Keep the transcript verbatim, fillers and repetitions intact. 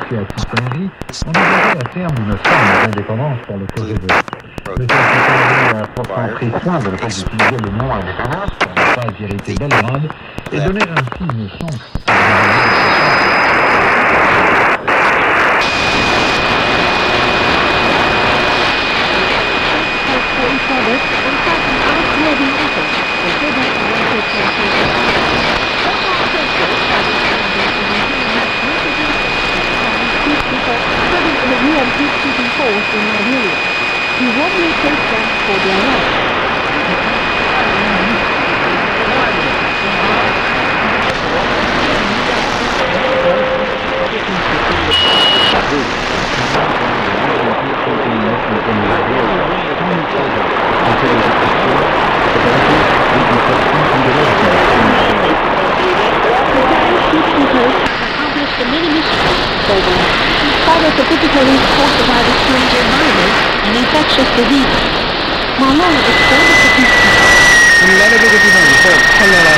associé à Ticonnerie, envisageait à terme une forme d'indépendance pour le Kosovo. Le Ticonnerie a pourtant pris soin de ne pas utiliser le nom indépendance pour ne pas irriter Belgrade et donner ainsi une chance à He warmly takes them for their life. Accomplished the many missions program. In spite of the difficulties caused by the strange environment and infectious diseases. Malone expanded the peace. Nell'area che ti fanno, poi, allora